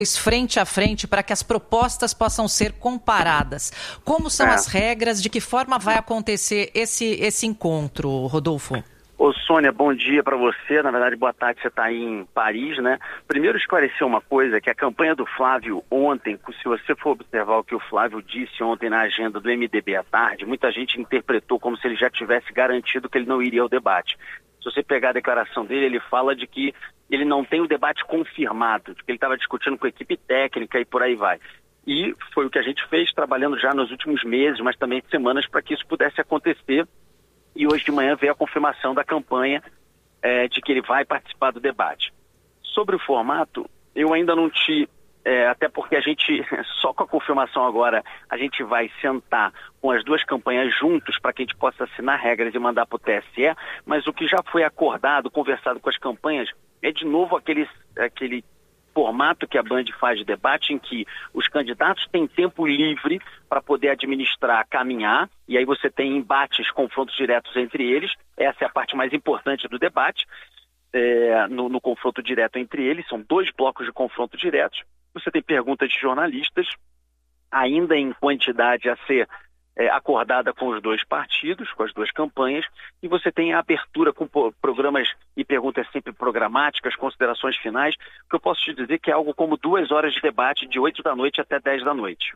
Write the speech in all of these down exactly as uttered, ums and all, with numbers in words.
frente a frente para que as propostas possam ser comparadas. Como são é. as regras? De que forma vai acontecer esse, esse encontro, Rodolfo? Ô Sônia, bom dia para você. Na verdade, boa tarde, você está aí em Paris, né? Primeiro esclarecer uma coisa, que a campanha do Flávio ontem, se você for observar o que o Flávio disse ontem na agenda do M D B à tarde, muita gente interpretou como se ele já tivesse garantido que ele não iria ao debate. Se você pegar a declaração dele, ele fala de que ele não tem o debate confirmado, de que ele estava discutindo com a equipe técnica e por aí vai. E foi o que a gente fez, trabalhando já nos últimos meses, mas também semanas, para que isso pudesse acontecer. E hoje de manhã veio a confirmação da campanha é, de que ele vai participar do debate. Sobre o formato, eu ainda não te... É, até porque a gente, só com a confirmação agora, a gente vai sentar com as duas campanhas juntos para que a gente possa assinar regras e mandar para o T S E, mas o que já foi acordado, conversado com as campanhas, é de novo aquele, aquele formato que a Band faz de debate, em que os candidatos têm tempo livre para poder administrar, caminhar, e aí você tem embates, confrontos diretos entre eles. Essa é a parte mais importante do debate, é, no, no confronto direto entre eles. São dois blocos de confronto diretos. Você tem perguntas de jornalistas, ainda em quantidade a ser é, acordada com os dois partidos, com as duas campanhas, e você tem a abertura com programas e perguntas sempre programáticas, considerações finais, que eu posso te dizer que é algo como duas horas de debate, de oito da noite até dez da noite.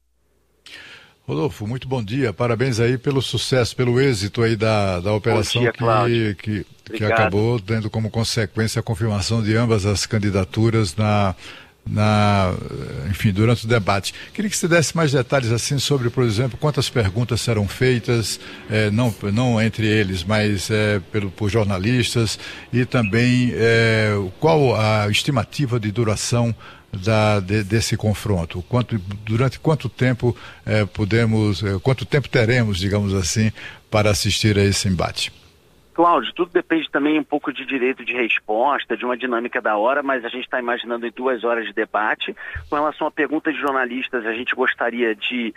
Rodolfo, muito bom dia, parabéns aí pelo sucesso, pelo êxito aí da, da operação dia, que, que, que acabou tendo como consequência a confirmação de ambas as candidaturas na... Na, enfim, durante o debate. Queria que você desse mais detalhes assim sobre, por exemplo, quantas perguntas serão feitas, eh, não, não entre eles, mas eh, pelo, por jornalistas, e também eh, qual a estimativa de duração da, de, desse confronto? Quanto, durante quanto tempo eh, podemos, eh, quanto tempo teremos, digamos assim, para assistir a esse embate? Cláudio, tudo depende também um pouco de direito de resposta, de uma dinâmica da hora, mas a gente está imaginando em duas horas de debate. Com relação a perguntas de jornalistas, a gente gostaria de,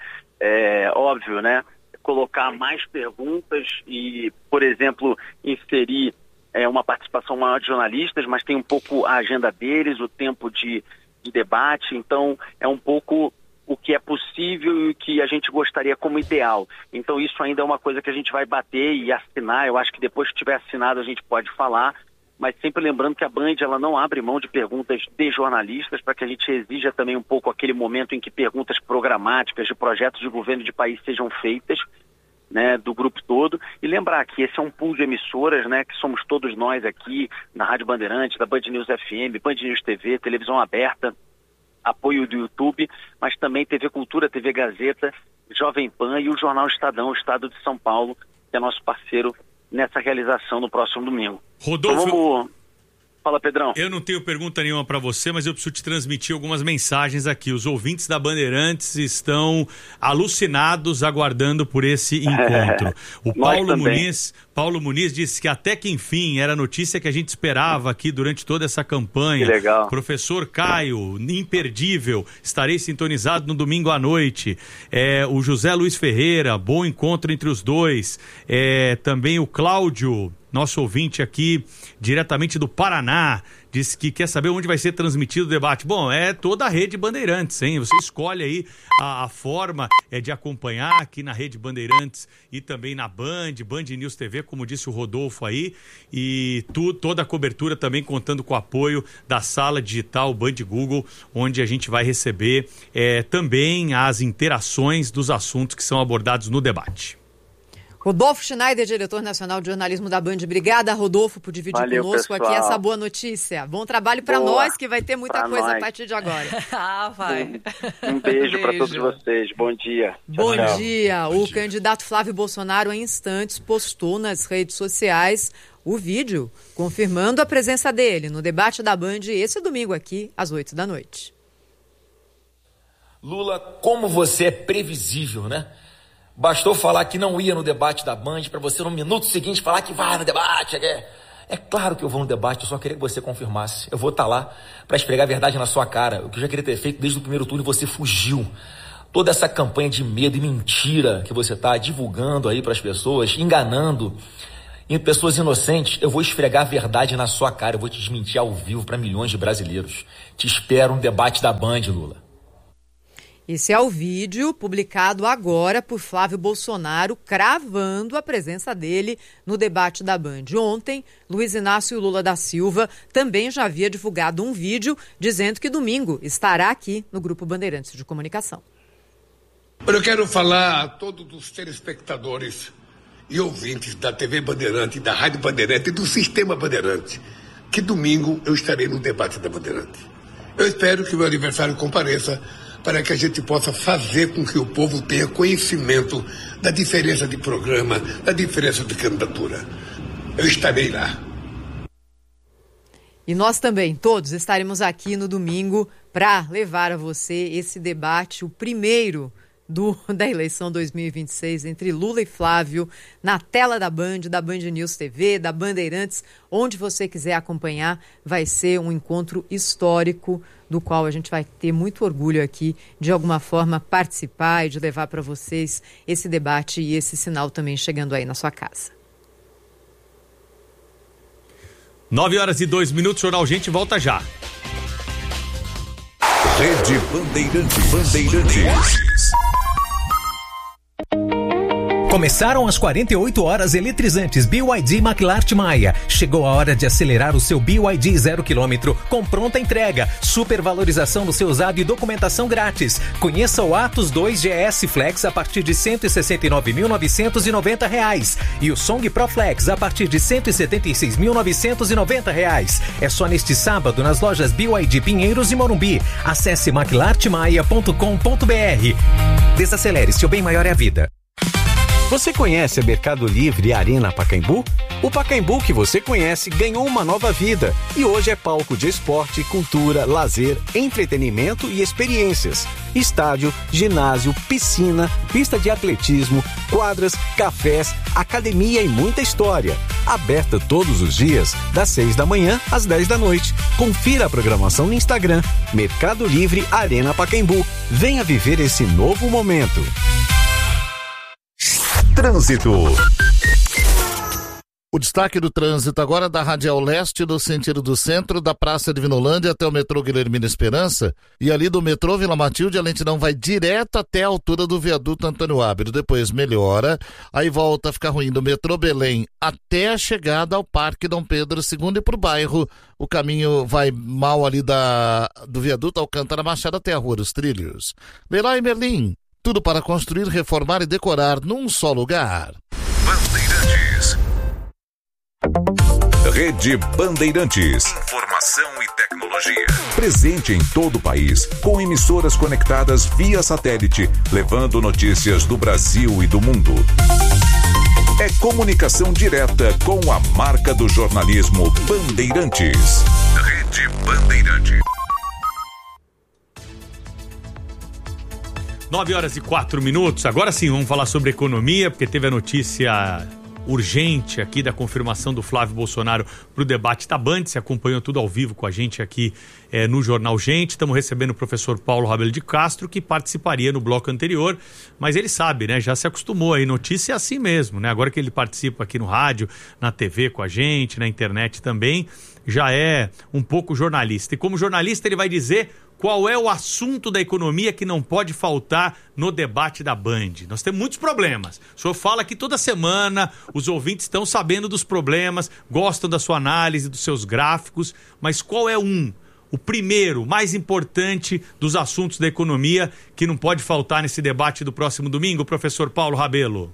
é, óbvio, né, colocar mais perguntas e, por exemplo, inserir é, uma participação maior de jornalistas, mas tem um pouco a agenda deles, o tempo de, de debate, então é um pouco o que é possível e o que a gente gostaria como ideal. Então isso ainda é uma coisa que a gente vai bater e assinar. Eu acho que depois que tiver assinado a gente pode falar, mas sempre lembrando que a Band ela não abre mão de perguntas de jornalistas, para que a gente exija também um pouco aquele momento em que perguntas programáticas de projetos de governo de país sejam feitas, né, do grupo todo. E lembrar que esse é um pool de emissoras, né, que somos todos nós aqui na Rádio Bandeirantes, da Band News F M, Band News T V, televisão aberta, apoio do YouTube, mas também T V Cultura, T V Gazeta, Jovem Pan e o Jornal Estadão, o Estado de São Paulo, que é nosso parceiro nessa realização no próximo domingo. Rodolfo, então, vamos... Fala, Pedrão. Eu não tenho pergunta nenhuma para você, mas eu preciso te transmitir algumas mensagens aqui. Os ouvintes da Bandeirantes estão alucinados aguardando por esse encontro. O Paulo Muniz, Paulo Muniz disse que até que enfim era a notícia que a gente esperava aqui durante toda essa campanha. Que legal. Professor Caio, imperdível, estarei sintonizado no domingo à noite. É, o José Luiz Ferreira, bom encontro entre os dois. É, também o Cláudio, nosso ouvinte aqui, diretamente do Paraná, disse que quer saber onde vai ser transmitido o debate. Bom, é toda a rede Bandeirantes, hein? Você escolhe aí a, a forma é, de acompanhar aqui na rede Bandeirantes e também na Band, Band News T V, como disse o Rodolfo aí, e tu, toda a cobertura também contando com o apoio da sala digital Band Google, onde a gente vai receber é, também as interações dos assuntos que são abordados no debate. Rodolfo Schneider, diretor nacional de jornalismo da Band. Obrigada, Rodolfo, por dividir Valeu, conosco pessoal. aqui essa boa notícia. Bom trabalho para nós, que vai ter muita coisa nós. a partir de agora. Ah, vai. Um, um beijo, beijo. para todos vocês. Bom dia. Bom tchau, dia. Tchau. O candidato Flávio Bolsonaro, em instantes, postou nas redes sociais o vídeo confirmando a presença dele no debate da Band esse domingo aqui, às oito da noite. Lula, como você é previsível, né? Bastou falar que não ia no debate da Band para você no minuto seguinte falar que vai no debate. É, é claro que eu vou no debate, eu só queria que você confirmasse. Eu vou estar lá para esfregar a verdade na sua cara. O que eu já queria ter feito desde o primeiro turno, você fugiu. Toda essa campanha de medo e mentira que você está divulgando aí para as pessoas, enganando em pessoas inocentes, eu vou esfregar a verdade na sua cara, eu vou te desmentir ao vivo para milhões de brasileiros. Te espero um debate da Band, Lula. Esse é o vídeo publicado agora por Flávio Bolsonaro, cravando a presença dele no debate da Band. Ontem, Luiz Inácio Lula da Silva também já havia divulgado um vídeo dizendo que domingo estará aqui no Grupo Bandeirantes de Comunicação. Eu quero falar a todos os telespectadores e ouvintes da T V Bandeirante, da Rádio Bandeirante e do Sistema Bandeirante, que domingo eu estarei no debate da Bandeirante. Eu espero que o meu aniversário compareça para que a gente possa fazer com que o povo tenha conhecimento da diferença de programa, da diferença de candidatura. Eu estarei lá. E nós também, todos, estaremos aqui no domingo para levar a você esse debate, o primeiro do, da eleição dois mil e vinte e seis entre Lula e Flávio, na tela da Band, da Band News T V, da Bandeirantes, onde você quiser acompanhar. Vai ser um encontro histórico do qual a gente vai ter muito orgulho aqui de alguma forma participar e de levar para vocês esse debate e esse sinal também chegando aí na sua casa. Nove horas e dois minutos, Jornal Gente volta já. Rede Bandeirantes. Bandeirantes. Começaram as quarenta e oito horas eletrizantes B Y D McLart Maia. Chegou a hora de acelerar o seu B Y D zero quilômetro com pronta entrega, supervalorização do seu usado e documentação grátis. Conheça o Atos dois G S Flex a partir de cento e sessenta e nove mil novecentos e noventa reais e o Song Pro Flex a partir de cento e setenta e seis mil novecentos e noventa reais. É só neste sábado nas lojas B Y D Pinheiros e Morumbi. Acesse maclart maia ponto com ponto b r. Desacelere, seu bem maior é a vida. Você conhece a Mercado Livre e a Arena Pacaembu? O Pacaembu que você conhece ganhou uma nova vida e hoje é palco de esporte, cultura, lazer, entretenimento e experiências. Estádio, ginásio, piscina, pista de atletismo, quadras, cafés, academia e muita história. Aberta todos os dias, das seis da manhã às dez da noite. Confira a programação no Instagram, Mercado Livre Arena Pacaembu. Venha viver esse novo momento. Trânsito. O destaque do trânsito agora da Radial Leste, no sentido do centro, da Praça de Vinolândia até o metrô Guilhermina Esperança, e ali do metrô Vila Matilde a lentidão vai direto até a altura do viaduto Antônio Ábido, depois melhora, aí volta a ficar ruim do metrô Belém até a chegada ao Parque Dom Pedro segundo e pro bairro, o caminho vai mal ali da, do viaduto Alcântara Machado até a Rua dos Trilhos. Leroy Merlin, tudo para construir, reformar e decorar num só lugar. Bandeirantes. Rede Bandeirantes. Informação e tecnologia. Presente em todo o país, com emissoras conectadas via satélite, levando notícias do Brasil e do mundo. É comunicação direta com a marca do jornalismo Bandeirantes. Rede Bandeirantes. Nove horas e quatro minutos. Agora sim, vamos falar sobre economia, porque teve a notícia urgente aqui da confirmação do Flávio Bolsonaro para o debate da Band. Você acompanhou tudo ao vivo com a gente aqui é, no Jornal Gente. Estamos recebendo o professor Paulo Rabelo de Castro, que participaria no bloco anterior, mas ele sabe, né? Já se acostumou aí, notícia é assim mesmo, né? Agora que ele participa aqui no rádio, na T V com a gente, na internet também, já é um pouco jornalista. E como jornalista ele vai dizer qual é o assunto da economia que não pode faltar no debate da Band. Nós temos muitos problemas. O senhor fala aqui toda semana, os ouvintes estão sabendo dos problemas, gostam da sua análise, dos seus gráficos, mas qual é um, o primeiro, mais importante dos assuntos da economia que não pode faltar nesse debate do próximo domingo, professor Paulo Rabelo?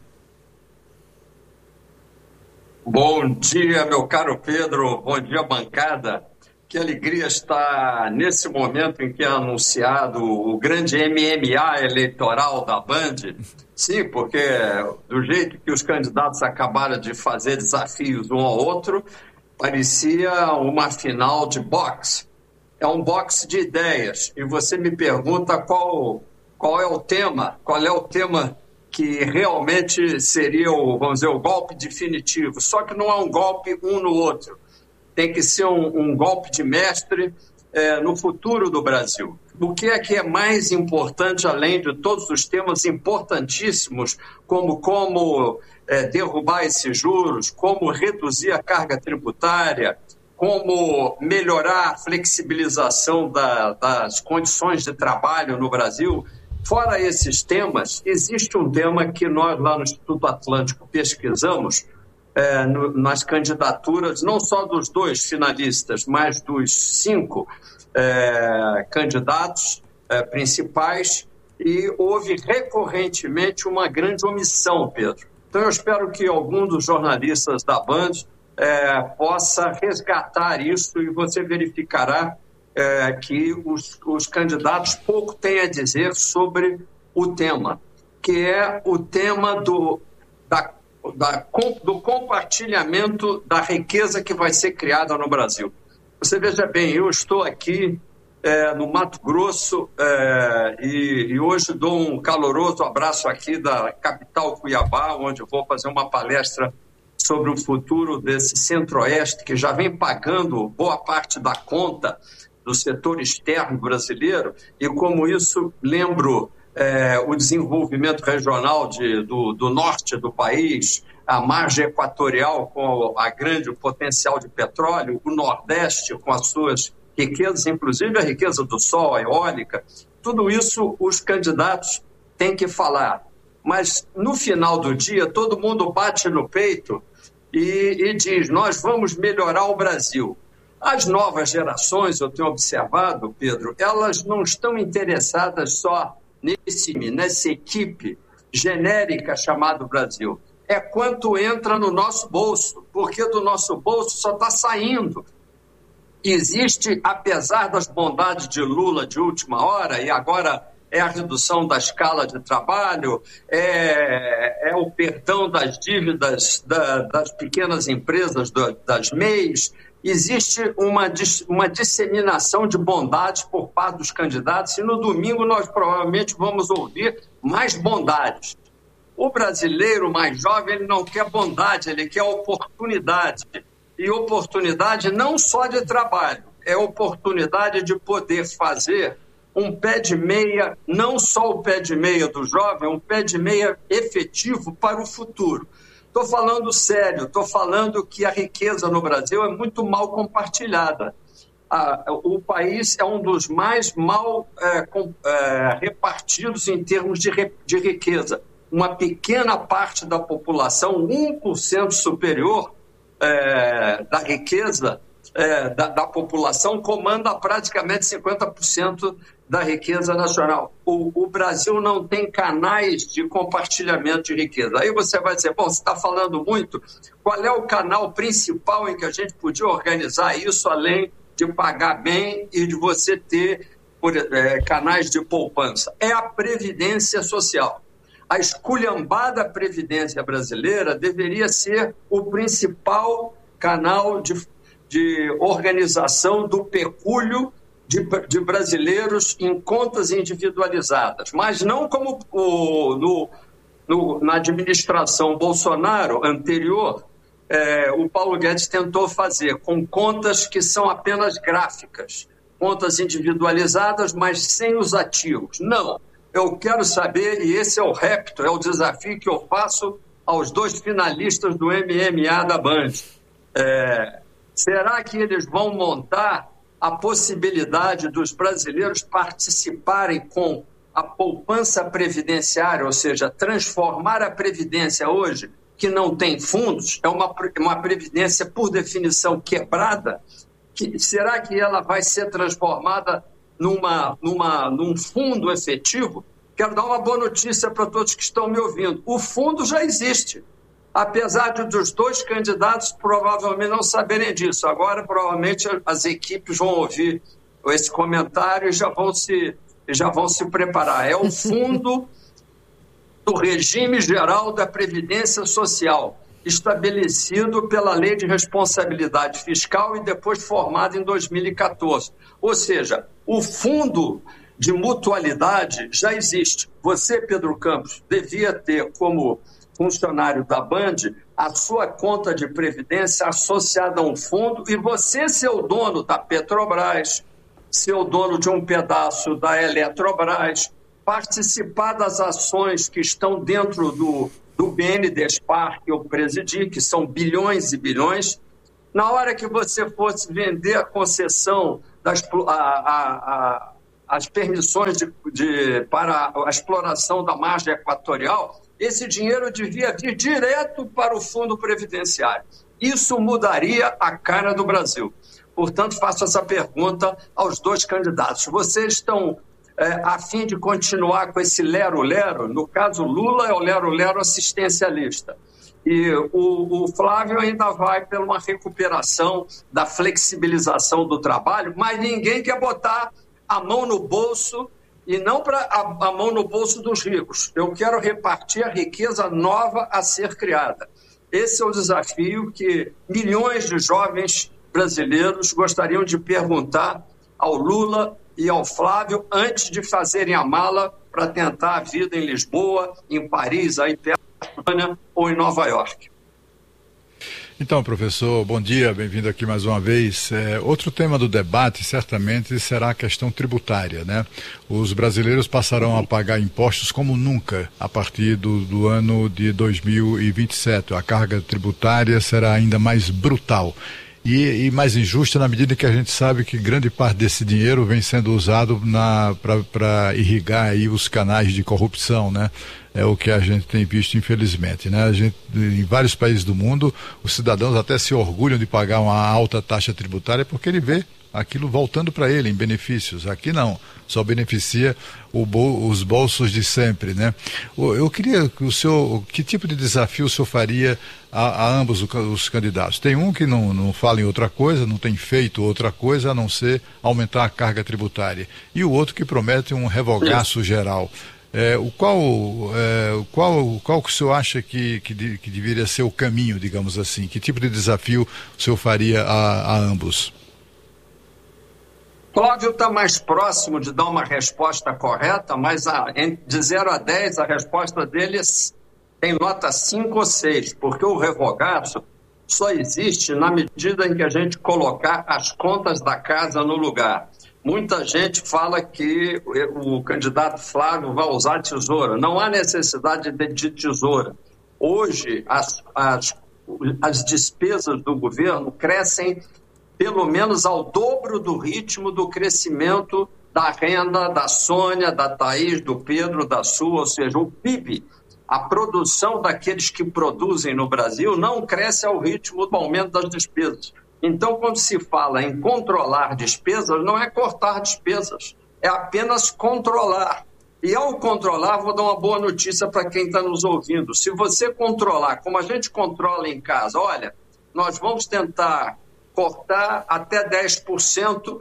Bom dia, meu caro Pedro, bom dia, bancada. Que alegria estar nesse momento em que é anunciado o grande M M A eleitoral da Band. Sim, porque do jeito que os candidatos acabaram de fazer desafios um ao outro, parecia uma final de boxe. É um boxe de ideias. E você me pergunta qual, qual é o tema, qual é o tema que realmente seria o, vamos dizer, o golpe definitivo. Só que não é um golpe um no outro. Tem que ser um, um golpe de mestre, é, no futuro do Brasil. O que é que é mais importante, além de todos os temas importantíssimos, como como é, derrubar esses juros, como reduzir a carga tributária, como melhorar a flexibilização da, das condições de trabalho no Brasil. Fora esses temas, existe um tema que nós lá no Instituto Atlântico pesquisamos é, no, nas candidaturas, não só dos dois finalistas, mas dos cinco é, candidatos é, principais, e houve recorrentemente uma grande omissão, Pedro. Então eu espero que algum dos jornalistas da Band É, possa resgatar isso, e você verificará é, que os, os candidatos pouco têm a dizer sobre o tema, que é o tema do, da, da, do compartilhamento da riqueza que vai ser criada no Brasil. Você veja bem, eu estou aqui é, no Mato Grosso é, e, e hoje dou um caloroso abraço aqui da capital Cuiabá, onde vou fazer uma palestra sobre o futuro desse centro-oeste, que já vem pagando boa parte da conta do setor externo brasileiro, e como isso, lembro é, o desenvolvimento regional de, do, do norte do país, a margem equatorial com a grande potencial de petróleo, o nordeste com as suas riquezas, inclusive a riqueza do sol, a eólica, tudo isso os candidatos têm que falar. Mas no final do dia, todo mundo bate no peito e, e diz, nós vamos melhorar o Brasil. As novas gerações, eu tenho observado, Pedro, elas não estão interessadas só nesse, nessa equipe genérica chamada Brasil. É quanto entra no nosso bolso, porque do nosso bolso só está saindo. Existe, apesar das bondades de Lula de última hora, e agora é a redução da escala de trabalho, é, é o perdão das dívidas da, das pequenas empresas, do, das M E Is, existe uma, uma disseminação de bondades por parte dos candidatos, e no domingo nós provavelmente vamos ouvir mais bondades. O brasileiro mais jovem, ele não quer bondade, ele quer oportunidade. E oportunidade não só de trabalho, é oportunidade de poder fazer um pé de meia, não só o pé de meia do jovem, um pé de meia efetivo para o futuro. Estou falando sério, estou falando que a riqueza no Brasil é muito mal compartilhada. Ah, o país é um dos mais mal é, com, é, repartidos em termos de, de riqueza. Uma pequena parte da população, um por cento superior é, da riqueza é, da, da população, comanda praticamente cinquenta por cento da riqueza nacional. O, o Brasil não tem canais de compartilhamento de riqueza. Aí você vai dizer, bom, você está falando muito, qual é o canal principal em que a gente podia organizar isso, além de pagar bem e de você ter por, é, canais de poupança? É a Previdência Social. A esculhambada Previdência brasileira deveria ser o principal canal de, de organização do pecúlio de, de brasileiros em contas individualizadas, mas não como o, no, no, na administração Bolsonaro anterior, é, o Paulo Guedes tentou fazer, com contas que são apenas gráficas, contas individualizadas, mas sem os ativos. Não. Eu quero saber, e esse é o repto, é o desafio que eu faço aos dois finalistas do M M A da Band. É, será que eles vão montar a possibilidade dos brasileiros participarem com a poupança previdenciária, ou seja, transformar a previdência hoje, que não tem fundos, é uma, uma previdência por definição quebrada, que, será que ela vai ser transformada Numa, numa, num fundo efetivo? Quero dar uma boa notícia para todos que estão me ouvindo. O fundo já existe, apesar de dos dois candidatos provavelmente não saberem disso. Agora, provavelmente, as equipes vão ouvir esse comentário e já vão se, já vão se preparar. É o fundo do Regime Geral da Previdência Social, estabelecido pela Lei de Responsabilidade Fiscal e depois formado em dois mil e quatorze. Ou seja, o fundo de mutualidade já existe. Você, Pedro Campos, devia ter como funcionário da Band a sua conta de previdência associada a um fundo, e você ser o dono da Petrobras, ser o dono de um pedaço da Eletrobras, participar das ações que estão dentro do, do BNDESPar, que eu presidi, que são bilhões e bilhões. Na hora que você fosse vender a concessão, das, a, a, a, as permissões de, de, para a exploração da margem equatorial, esse dinheiro devia vir direto para o Fundo Previdenciário. Isso mudaria a cara do Brasil. Portanto, faço essa pergunta aos dois candidatos. Vocês estão é, a fim de continuar com esse lero-lero? No caso, Lula é o lero-lero assistencialista. E o, o Flávio ainda vai por uma recuperação da flexibilização do trabalho, mas ninguém quer botar a mão no bolso, e não para a, a mão no bolso dos ricos. Eu quero repartir a riqueza nova a ser criada. Esse é o desafio que milhões de jovens brasileiros gostariam de perguntar ao Lula e ao Flávio antes de fazerem a mala para tentar a vida em Lisboa, em Paris, aí perto da Espanha ou em Nova York. Então, professor, bom dia, bem-vindo aqui mais uma vez. É, outro tema do debate, certamente, será a questão tributária, né? Os brasileiros passarão a pagar impostos como nunca a partir do, do ano de dois mil e vinte e sete. A carga tributária será ainda mais brutal e, e mais injusta na medida que a gente sabe que grande parte desse dinheiro vem sendo usado para irrigar aí os canais de corrupção, né? É o que a gente tem visto, infelizmente, né? A gente, em vários países do mundo, os cidadãos até se orgulham de pagar uma alta taxa tributária porque ele vê aquilo voltando para ele em benefícios. Aqui não, só beneficia o bol, os bolsos de sempre, né? Eu queria que o senhor, que tipo de desafio o senhor faria a, a ambos os candidatos? Tem um que não, não fala em outra coisa, não tem feito outra coisa a não ser aumentar a carga tributária. E o outro que promete um revogaço geral. É, o qual, é, qual, qual que o senhor acha que, que, de, que deveria ser o caminho, digamos assim? Que tipo de desafio o senhor faria a, a ambos? Cláudio está mais próximo de dar uma resposta correta, mas a, de zero a dez a resposta dele tem nota cinco ou seis, porque o revogaço só existe na medida em que a gente colocar as contas da casa no lugar. Muita gente fala que o candidato Flávio vai usar tesoura. Não há necessidade de, de tesoura. Hoje, as, as, as despesas do governo crescem pelo menos ao dobro do ritmo do crescimento da renda da Sônia, da Thaís, do Pedro, da Su, ou seja, o P I B, a produção daqueles que produzem no Brasil, não cresce ao ritmo do aumento das despesas. Então, quando se fala em controlar despesas, não é cortar despesas, é apenas controlar. E ao controlar, vou dar uma boa notícia para quem está nos ouvindo. Se você controlar, como a gente controla em casa, olha, nós vamos tentar cortar até dez por cento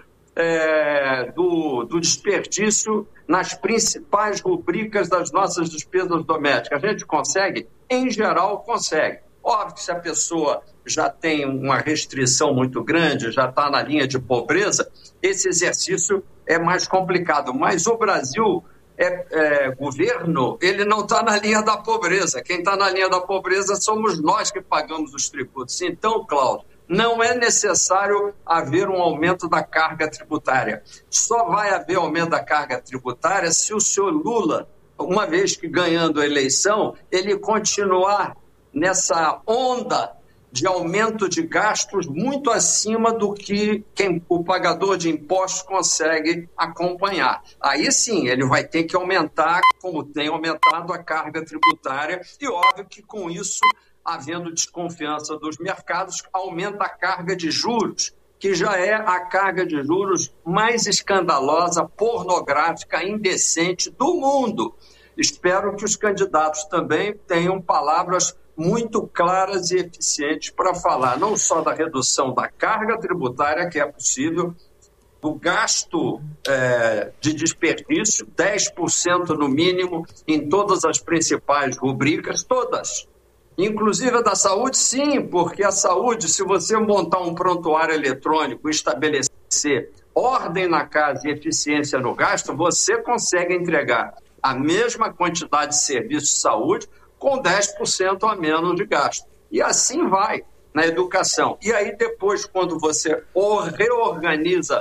é, do, do desperdício nas principais rubricas das nossas despesas domésticas. A gente consegue? Em geral, consegue. Óbvio que se a pessoa já tem uma restrição muito grande, já está na linha de pobreza, esse exercício é mais complicado. Mas o Brasil, é, é, governo, ele não está na linha da pobreza. Quem está na linha da pobreza somos nós que pagamos os tributos. Então, Cláudio, não é necessário haver um aumento da carga tributária. Só vai haver aumento da carga tributária se o senhor Lula, uma vez que ganhando a eleição, ele continuar nessa onda de aumento de gastos muito acima do que quem, o pagador de impostos consegue acompanhar. Aí sim, ele vai ter que aumentar, como tem aumentado, a carga tributária, e óbvio que com isso, havendo desconfiança dos mercados, aumenta a carga de juros, que já é a carga de juros mais escandalosa, pornográfica, indecente do mundo. Espero que os candidatos também tenham palavras muito claras e eficientes para falar não só da redução da carga tributária, que é possível, do gasto é, de desperdício, dez por cento no mínimo, em todas as principais rubricas, todas. Inclusive a da saúde, sim, porque a saúde, se você montar um prontuário eletrônico e estabelecer ordem na casa e eficiência no gasto, você consegue entregar a mesma quantidade de serviços de saúde com dez por cento a menos de gasto. E assim vai na educação. E aí depois, quando você reorganiza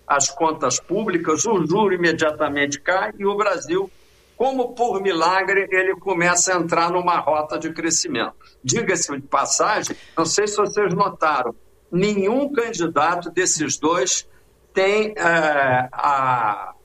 as contas públicas, o juro imediatamente cai e o Brasil, como por milagre, ele começa a entrar numa rota de crescimento. Diga-se de passagem, não sei se vocês notaram, nenhum candidato desses dois tem é, a,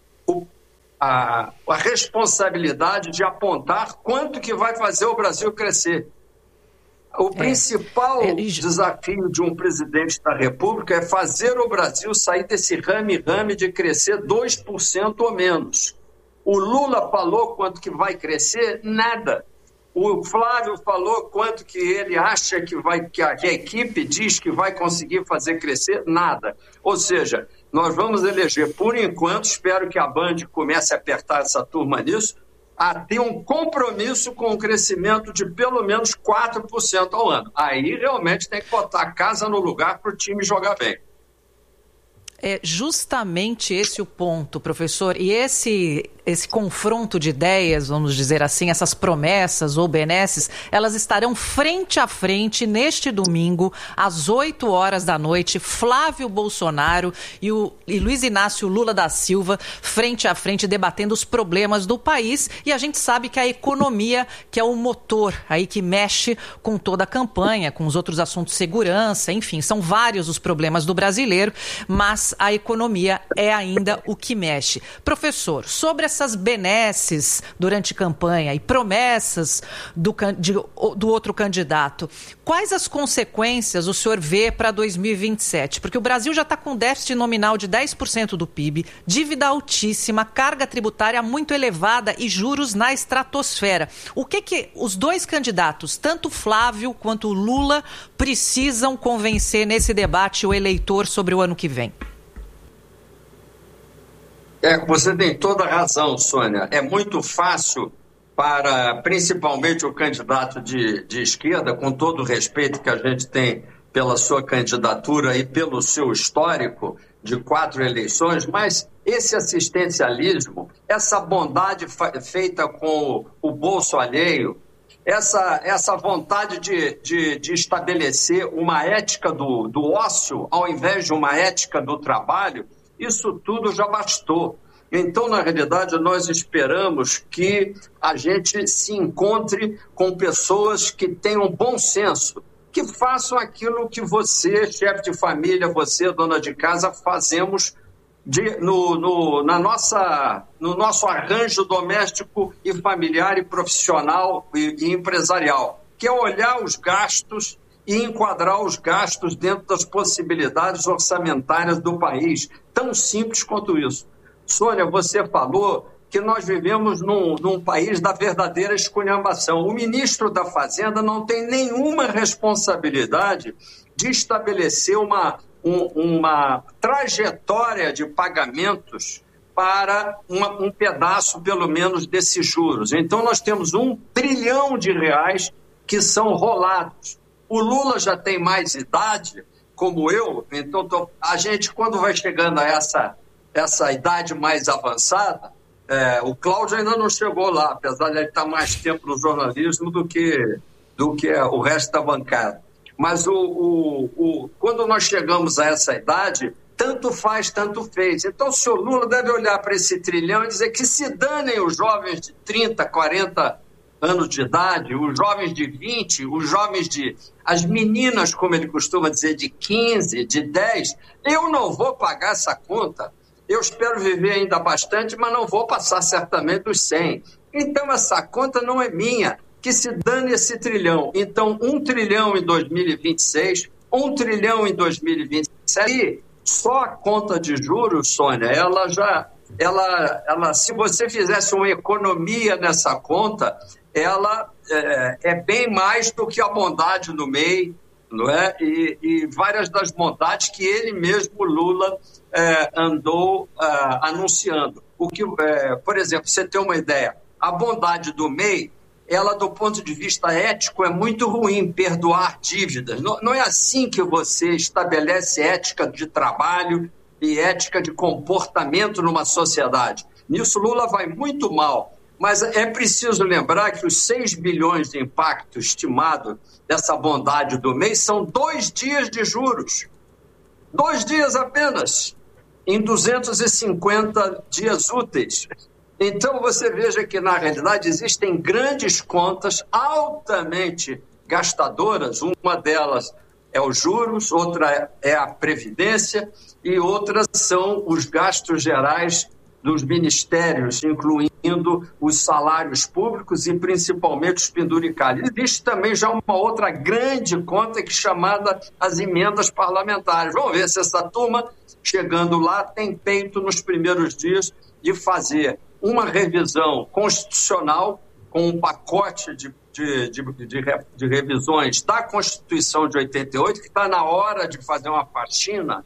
a, a responsabilidade de apontar quanto que vai fazer o Brasil crescer. O é. principal é. desafio de um presidente da República é fazer o Brasil sair desse rame-rame de crescer dois por cento ou menos. O Lula falou quanto que vai crescer? Nada. O Flávio falou quanto que ele acha que vai, que a, que a equipe diz que vai conseguir fazer crescer? Nada. Ou seja, nós vamos eleger, por enquanto, espero que a Band comece a apertar essa turma nisso, a ter um compromisso com o crescimento de pelo menos quatro por cento ao ano. Aí realmente tem que botar a casa no lugar para o time jogar bem. É justamente esse o ponto, professor. E esse, esse confronto de ideias, vamos dizer assim, essas promessas ou benesses, elas estarão frente a frente neste domingo, às oito horas da noite. Flávio Bolsonaro e, o, e Luiz Inácio Lula da Silva, frente a frente, debatendo os problemas do país. E a gente sabe que a economia, que é o motor aí que mexe com toda a campanha, com os outros assuntos de segurança, enfim, são vários os problemas do brasileiro, mas a economia é ainda o que mexe. Professor, sobre essas benesses durante campanha e promessas do, de, do outro candidato, quais as consequências o senhor vê para dois mil e vinte e sete? Porque o Brasil já está com déficit nominal de dez por cento do P I B, dívida altíssima, carga tributária muito elevada e juros na estratosfera. O que que os dois candidatos, tanto Flávio quanto Lula, precisam convencer nesse debate o eleitor sobre o ano que vem? É, você tem toda a razão, Sônia. É muito fácil para, principalmente, o candidato de, de esquerda, com todo o respeito que a gente tem pela sua candidatura e pelo seu histórico de quatro eleições, mas esse assistencialismo, essa bondade feita com o bolso alheio, essa, essa vontade de, de, de estabelecer uma ética do, do ócio ao invés de uma ética do trabalho, isso tudo já bastou. Então, na realidade, nós esperamos que a gente se encontre com pessoas que tenham bom senso, que façam aquilo que você, chefe de família, você, dona de casa, fazemos de, no, no, na nossa, no nosso arranjo doméstico e familiar e profissional e, e empresarial, que é olhar os gastos e enquadrar os gastos dentro das possibilidades orçamentárias do país. Tão simples quanto isso. Sônia, você falou que nós vivemos num, num país da verdadeira esculhambação. O ministro da Fazenda não tem nenhuma responsabilidade de estabelecer uma, um, uma trajetória de pagamentos para uma, um pedaço, pelo menos, desses juros. Então, nós temos um trilhão de reais que são rolados. O Lula já tem mais idade, como eu, então tô, a gente, quando vai chegando a essa, essa idade mais avançada, é, o Cláudio ainda não chegou lá, apesar de ele estar mais tempo no jornalismo do que, do que o resto da bancada. Mas o, o, o, quando nós chegamos a essa idade, tanto faz, tanto fez. Então o senhor Lula deve olhar para esse trilhão e dizer que se danem os jovens de trinta, quarenta anos de idade, os jovens de vinte, os jovens de... as meninas, como ele costuma dizer, de quinze, de dez, eu não vou pagar essa conta. Eu espero viver ainda bastante, mas não vou passar certamente dos cem. Então essa conta não é minha, que se dane esse trilhão. Então um trilhão em dois mil e vinte e seis, um trilhão em dois mil e vinte e sete, e só a conta de juros, Sônia, ela já... Ela, ela, se você fizesse uma economia nessa conta, ela é, é bem mais do que a bondade no M E I, não é? E, e várias das bondades que ele mesmo, Lula, é, andou é, anunciando. O que, é, por exemplo, você tem uma ideia, a bondade do M E I, ela, do ponto de vista ético, é muito ruim, perdoar dívidas. Não, não é assim que você estabelece ética de trabalho e ética de comportamento numa sociedade. Nisso Lula vai muito mal, mas é preciso lembrar que os seis bilhões de impacto estimado dessa bondade do M E I são dois dias de juros. Dois dias apenas. em duzentos e cinquenta dias úteis. Então, você veja que, na realidade, existem grandes contas altamente gastadoras. Uma delas é os juros, outra é a Previdência e outras são os gastos gerais dos ministérios, incluindo os salários públicos e principalmente os penduricalhos. Existe também já uma outra grande conta que é chamada as emendas parlamentares. Vamos ver se essa turma, chegando lá, tem peito nos primeiros dias de fazer uma revisão constitucional com um pacote de, de, de, de, de revisões da Constituição de oitenta e oito, que está na hora de fazer uma faxina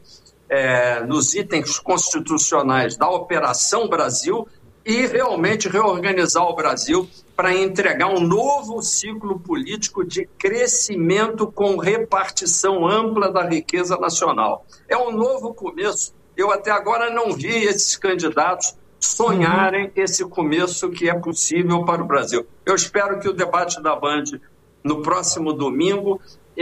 É, nos itens constitucionais da Operação Brasil e realmente reorganizar o Brasil para entregar um novo ciclo político de crescimento com repartição ampla da riqueza nacional. É um novo começo. Eu até agora não vi esses candidatos sonharem esse começo que é possível para o Brasil. Eu espero que o debate da Band no próximo domingo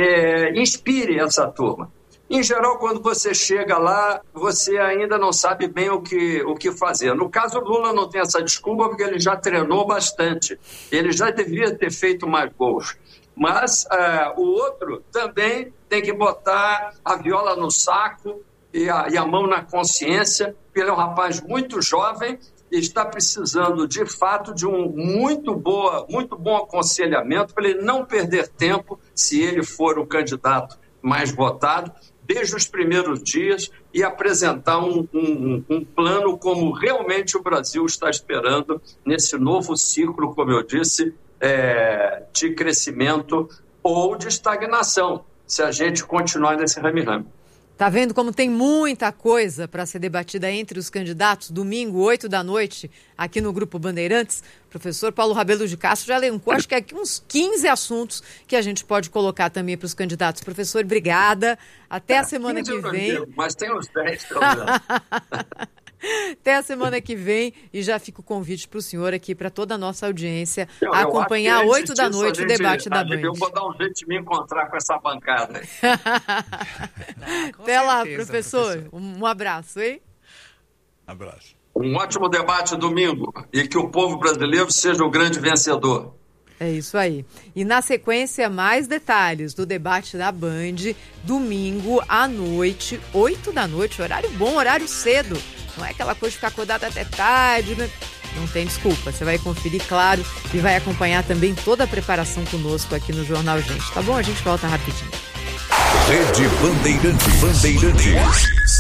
é, inspire essa turma. Em geral, quando você chega lá, você ainda não sabe bem o que, o que fazer. No caso, o Lula não tem essa desculpa porque ele já treinou bastante. Ele já devia ter feito mais gols. Mas uh, o outro também tem que botar a viola no saco e a, e a mão na consciência. Ele é um rapaz muito jovem e está precisando, de fato, de um muito, boa, muito bom aconselhamento para ele não perder tempo se ele for o candidato mais votado, desde os primeiros dias, e apresentar um, um, um plano como realmente o Brasil está esperando nesse novo ciclo, como eu disse, é, de crescimento ou de estagnação, se a gente continuar nesse rame-rame. Tá vendo como tem muita coisa para ser debatida entre os candidatos? Domingo, oito da noite, aqui no Grupo Bandeirantes. Professor Paulo Rabelo de Castro já elencou, acho que aqui uns quinze assuntos que a gente pode colocar também para os candidatos. Professor, obrigada. Até é, a semana que vem. Digo, mas tem uns dez. Até a semana que vem, e já fica o convite para o senhor aqui, para toda a nossa audiência, eu, a acompanhar às oito da disso, noite gente, o debate da Band. Eu vou dar um jeito de me encontrar com essa bancada. ah, Até lá, certeza, professor. professor. Um abraço, hein? Abraço. Um ótimo debate domingo e que o povo brasileiro seja o grande vencedor. É isso aí. E na sequência, mais detalhes do debate da Band, domingo à noite, oito da noite, horário bom, horário cedo. Não é aquela coisa de ficar acordado até tarde, né? Não tem desculpa. Você vai conferir, claro, e vai acompanhar também toda a preparação conosco aqui no Jornal Gente. Tá bom? A gente volta rapidinho. Rede Bandeirantes. Bandeirantes.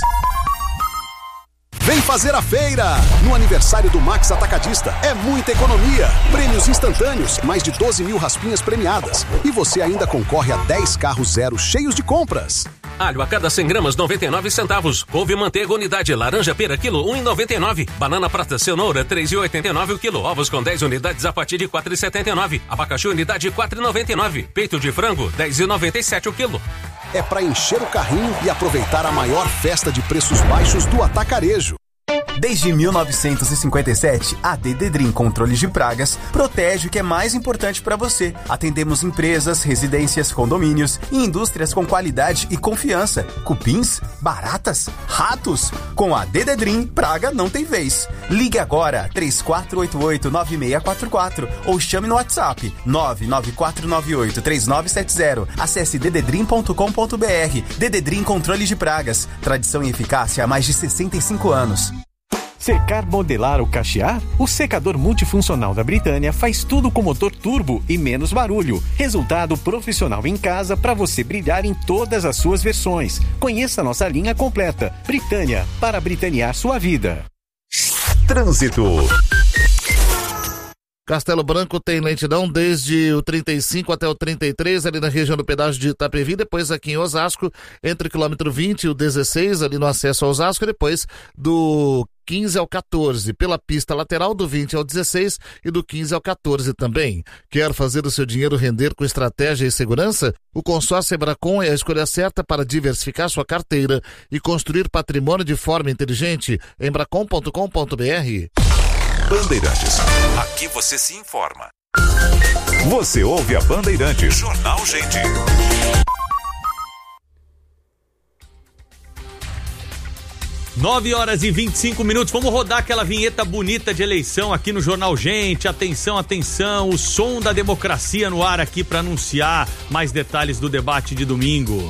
Vem fazer a feira! No aniversário do Max Atacadista é muita economia. Prêmios instantâneos, mais de doze mil raspinhas premiadas. E você ainda concorre a dez carros zero cheios de compras. Alho a cada cem gramas, noventa e nove centavos. Couve manteiga unidade, laranja pera quilo, um real e noventa e nove. Banana prata cenoura, três reais e oitenta e nove o quilo. Ovos com dez unidades a partir de quatro reais e setenta e nove. Abacaxi unidade, quatro reais e noventa e nove. Peito de frango, dez reais e noventa e sete o quilo. É para encher o carrinho e aproveitar a maior festa de preços baixos do atacarejo. Desde mil novecentos e cinquenta e sete, a Dededrim Controle de Pragas protege o que é mais importante para você. Atendemos empresas, residências, condomínios e indústrias com qualidade e confiança. Cupins, baratas, ratos. Com a Dededrim, praga não tem vez. Ligue agora, três quatro oito oito, nove seis quatro quatro ou chame no WhatsApp nove nove quatro nove oito, três nove sete zero. Acesse dededrim ponto com ponto br. Dededrim Controle de Pragas. Tradição e eficácia há mais de sessenta e cinco anos. Secar, modelar ou cachear? O secador multifuncional da Britânia faz tudo com motor turbo e menos barulho. Resultado profissional em casa para você brilhar em todas as suas versões. Conheça a nossa linha completa. Britânia, para britanear sua vida. Trânsito. Castelo Branco tem lentidão desde o trinta e cinco até o trinta e três, ali na região do pedágio de Itapevi, depois aqui em Osasco, entre o quilômetro vinte e o dezesseis, ali no acesso a Osasco, depois do quinze ao quatorze, pela pista lateral do vinte ao dezesseis e do quinze ao quatorze também. Quer fazer o seu dinheiro render com estratégia e segurança? O consórcio Embracon é a escolha certa para diversificar sua carteira e construir patrimônio de forma inteligente. embracon ponto com ponto br. Bandeirantes. Aqui você se informa. Você ouve a Bandeirantes. Jornal Gente. nove horas e vinte e cinco minutos. Vamos rodar aquela vinheta bonita de eleição aqui no Jornal Gente. Atenção, atenção. O som da democracia no ar aqui para anunciar mais detalhes do debate de domingo.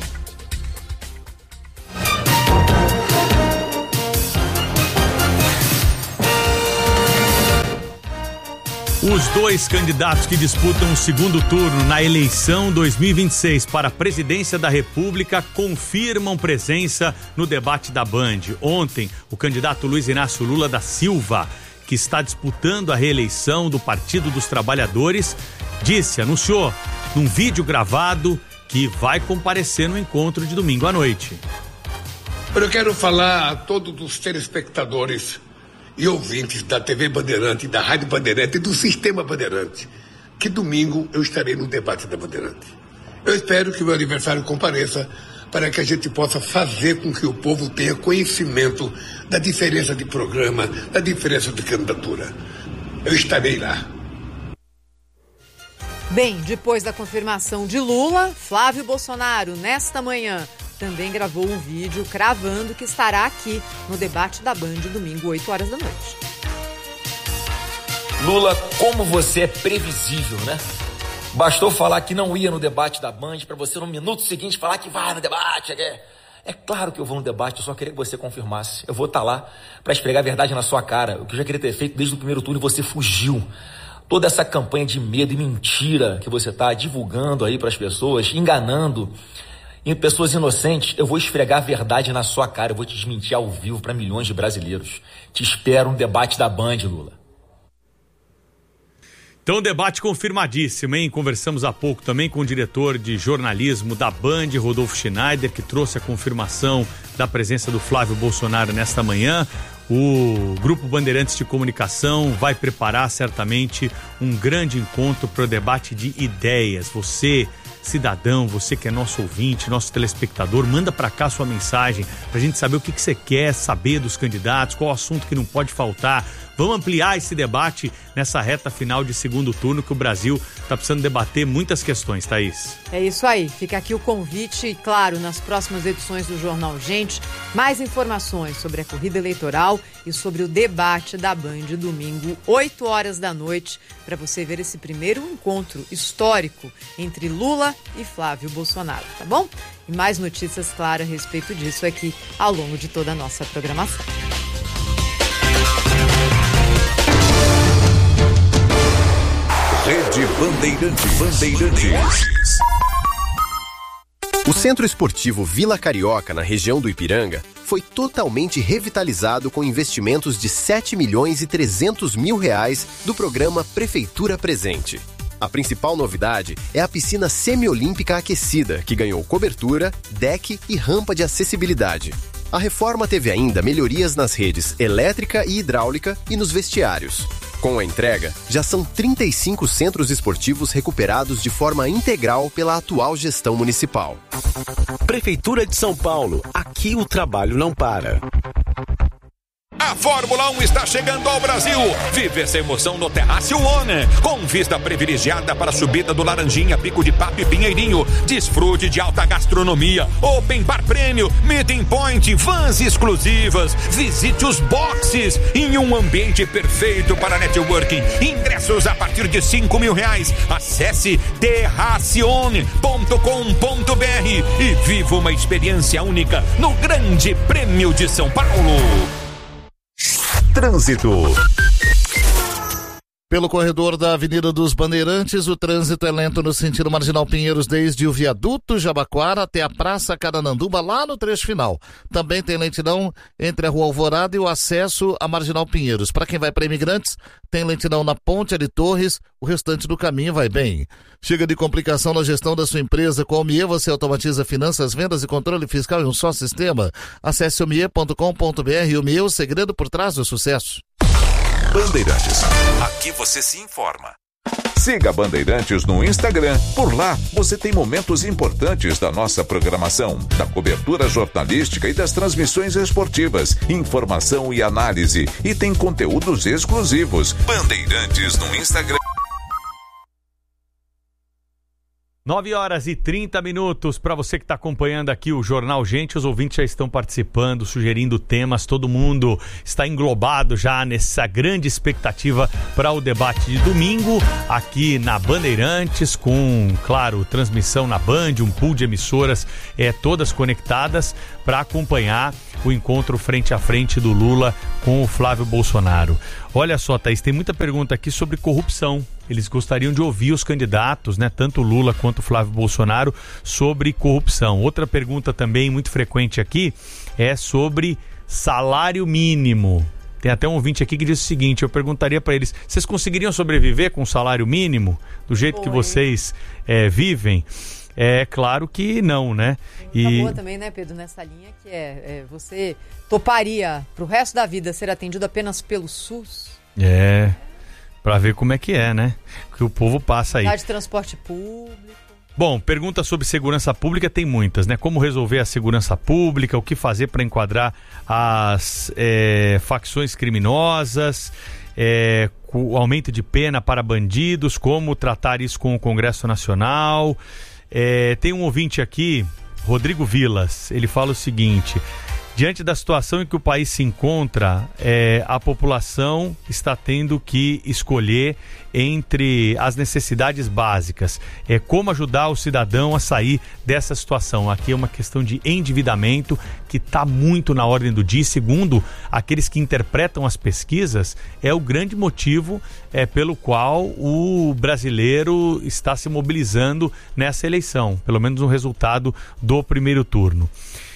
Os dois candidatos que disputam o segundo turno na eleição dois mil e vinte e seis para a presidência da República confirmam presença no debate da Band. Ontem, o candidato Luiz Inácio Lula da Silva, que está disputando a reeleição do Partido dos Trabalhadores, disse, anunciou num vídeo gravado que vai comparecer no encontro de domingo à noite. Eu quero falar a todos os telespectadores e ouvintes da T V Bandeirante, da Rádio Bandeirante e do Sistema Bandeirante, que domingo eu estarei no debate da Bandeirante. Eu espero que o meu aniversário compareça para que a gente possa fazer com que o povo tenha conhecimento da diferença de programa, da diferença de candidatura. Eu estarei lá. Bem, depois da confirmação de Lula, Flávio Bolsonaro, nesta manhã, também gravou um vídeo cravando que estará aqui no debate da Band, domingo, oito horas da noite. Lula, como você é previsível, né? Bastou falar que não ia no debate da Band para você no minuto seguinte falar que vai no debate. É, é claro que eu vou no debate, eu só queria que você confirmasse. Eu vou estar lá para esfregar a verdade na sua cara. O que eu já queria ter feito desde o primeiro turno e você fugiu. Toda essa campanha de medo e mentira que você está divulgando aí para as pessoas, enganando em pessoas inocentes, eu vou esfregar a verdade na sua cara, eu vou te desmentir ao vivo para milhões de brasileiros. Te espero no debate da Band, Lula. Então, debate confirmadíssimo, hein? Conversamos há pouco também com o diretor de jornalismo da Band, Rodolfo Schneider, que trouxe a confirmação da presença do Flávio Bolsonaro nesta manhã. O Grupo Bandeirantes de Comunicação vai preparar certamente um grande encontro para o debate de ideias. Você, cidadão, você que é nosso ouvinte, nosso telespectador, manda para cá sua mensagem para a gente saber o que, que você quer saber dos candidatos, qual o assunto que não pode faltar. Vamos ampliar esse debate nessa reta final de segundo turno que o Brasil está precisando debater muitas questões, Thaís. É isso aí, fica aqui o convite e, claro, nas próximas edições do Jornal Gente, mais informações sobre a corrida eleitoral e sobre o debate da Band domingo, oito horas da noite, para você ver esse primeiro encontro histórico entre Lula e Flávio Bolsonaro, tá bom? E mais notícias, claro, a respeito disso aqui ao longo de toda a nossa programação. Rede Bandeirantes. Bandeirantes. O Centro Esportivo Vila Carioca, na região do Ipiranga, foi totalmente revitalizado com investimentos de sete milhões e trezentos mil reais do programa Prefeitura Presente. A principal novidade é a piscina semiolímpica aquecida, que ganhou cobertura, deck e rampa de acessibilidade. A reforma teve ainda melhorias nas redes elétrica e hidráulica e nos vestiários. Com a entrega, já são trinta e cinco centros esportivos recuperados de forma integral pela atual gestão municipal. Prefeitura de São Paulo, aqui o trabalho não para. A Fórmula um está chegando ao Brasil. Vive essa emoção no Terrácio One, com vista privilegiada para a subida do Laranjinha, Pico de Papo e Pinheirinho. Desfrute de alta gastronomia, open bar prêmio, meeting point, vans exclusivas. Visite os boxes em um ambiente perfeito para networking. Ingressos a partir de cinco mil reais. Acesse terracione ponto com ponto br e viva uma experiência única no Grande Prêmio de São Paulo. Trânsito. Pelo corredor da Avenida dos Bandeirantes, o trânsito é lento no sentido Marginal Pinheiros, desde o viaduto Jabaquara até a Praça Carananduba, lá no trecho final. Também tem lentidão entre a Rua Alvorada e o acesso à Marginal Pinheiros. Para quem vai para Imigrantes, tem lentidão na Ponte de Torres, o restante do caminho vai bem. Chega de complicação na gestão da sua empresa. Com a Omie você automatiza finanças, vendas e controle fiscal em um só sistema. Acesse omie ponto com ponto br. Omie, o segredo por trás do sucesso. Bandeirantes, aqui você se informa. Siga Bandeirantes no Instagram. Por lá, você tem momentos importantes da nossa programação, da cobertura jornalística e das transmissões esportivas, informação e análise. E tem conteúdos exclusivos. Bandeirantes no Instagram. nove horas e trinta minutos. Para você que está acompanhando aqui o Jornal Gente, os ouvintes já estão participando, sugerindo temas. Todo mundo está englobado já nessa grande expectativa para o debate de domingo aqui na Bandeirantes, com, claro, transmissão na Band, um pool de emissoras é, todas conectadas para acompanhar o encontro frente a frente do Lula com o Flávio Bolsonaro. Olha só, Thaís, tem muita pergunta aqui sobre corrupção. Eles gostariam de ouvir os candidatos, né, tanto o Lula quanto o Flávio Bolsonaro, sobre corrupção. Outra pergunta também muito frequente aqui é sobre salário mínimo. Tem até um ouvinte aqui que diz o seguinte, eu perguntaria para eles, vocês conseguiriam sobreviver com salário mínimo, do jeito Oi. que vocês é, vivem? É claro que não, né? Tem uma e... boa também, né, Pedro, nessa linha, que é, é você toparia pro resto da vida ser atendido apenas pelo SUS? É, para ver como é que é, né? Que o povo passa aí. De transporte público. Bom, perguntas sobre segurança pública tem muitas, né? Como resolver a segurança pública, o que fazer para enquadrar as é, facções criminosas, é, o aumento de pena para bandidos, como tratar isso com o Congresso Nacional. É, tem um ouvinte aqui, Rodrigo Vilas, ele fala o seguinte: diante da situação em que o país se encontra, é, a população está tendo que escolher entre as necessidades básicas. É, como ajudar o cidadão a sair dessa situação? Aqui é uma questão de endividamento que está muito na ordem do dia. Segundo aqueles que interpretam as pesquisas, é o grande motivo é, pelo qual o brasileiro está se mobilizando nessa eleição, pelo menos no resultado do primeiro turno.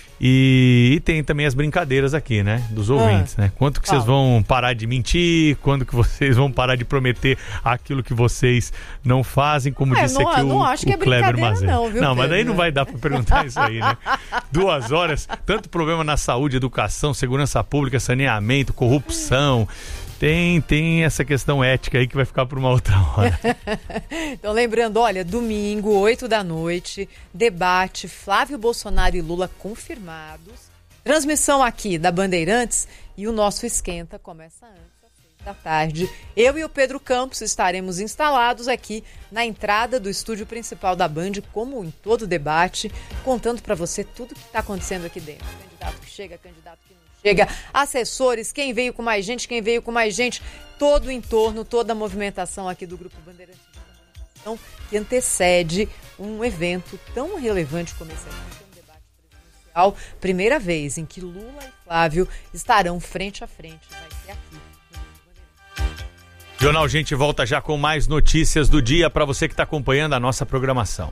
E, e tem também as brincadeiras aqui, né? Dos ouvintes, ah, né? Quanto que vocês vão parar de mentir, quando que vocês vão parar de prometer aquilo que vocês não fazem, como é, disse não, aqui não o, acho o que é Kleber Mazet. Não, viu, não, mas Pedro? daí não vai dar para perguntar isso aí, né? Duas horas, tanto problema na saúde, educação, segurança pública, saneamento, corrupção. Tem, tem essa questão ética aí que vai ficar para uma outra hora. Então, lembrando, olha, domingo, oito da noite, debate, Flávio Bolsonaro e Lula confirmados. Transmissão aqui da Bandeirantes e o nosso esquenta começa antes das seis da tarde. Eu e o Pedro Campos estaremos instalados aqui na entrada do estúdio principal da Band, como em todo debate, contando para você tudo que está acontecendo aqui dentro. Candidato que chega, candidato que não chega, assessores, quem veio com mais gente, quem veio com mais gente, todo o entorno, toda a movimentação aqui do Grupo Bandeirantes de Comunicação, que antecede um evento tão relevante como esse aqui, que é um debate presidencial, primeira vez em que Lula e Flávio estarão frente a frente, vai ser aqui no Grupo Bandeirantes. Jornal Gente volta já com mais notícias do dia para você que está acompanhando a nossa programação.